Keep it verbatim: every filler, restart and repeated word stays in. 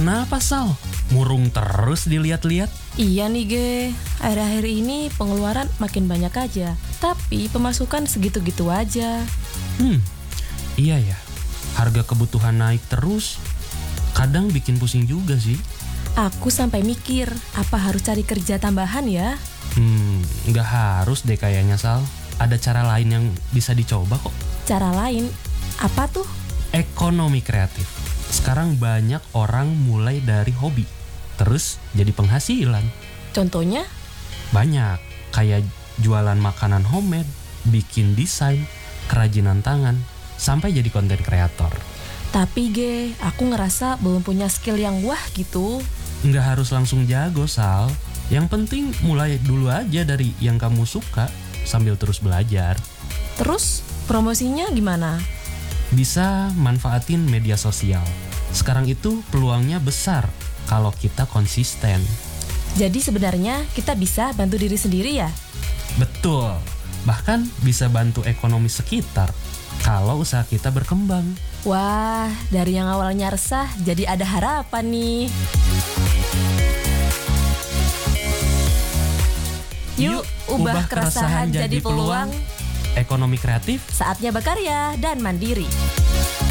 Kenapa Sal? Murung terus dilihat-lihat? Iya nih Ge, akhir-akhir ini pengeluaran makin banyak aja, tapi pemasukan segitu-gitu aja. Hmm, iya ya. Harga kebutuhan naik terus. Kadang bikin pusing juga sih. Aku sampai mikir, apa harus cari kerja tambahan ya? Hmm, nggak harus deh kayaknya Sal. Ada cara lain yang bisa dicoba kok. Cara lain? Apa tuh? Ekonomi kreatif. Sekarang banyak orang mulai dari hobi, terus jadi penghasilan. Contohnya? Banyak, kayak jualan makanan homemade, bikin desain, kerajinan tangan, sampai jadi konten kreator. Tapi Ge, aku ngerasa belum punya skill yang wah gitu. Nggak harus langsung jago Sal. Yang penting mulai dulu aja dari yang kamu suka, sambil terus belajar. Terus promosinya gimana? Bisa manfaatin media sosial. Sekarang itu peluangnya besar kalau kita konsisten. Jadi sebenarnya kita bisa bantu diri sendiri ya? Betul. Bahkan bisa bantu ekonomi sekitar kalau usaha kita berkembang. Wah, dari yang awalnya resah jadi ada harapan nih. Yuk, ubah keresahan jadi peluang. Ekonomi kreatif, Saatnya berkarya dan mandiri.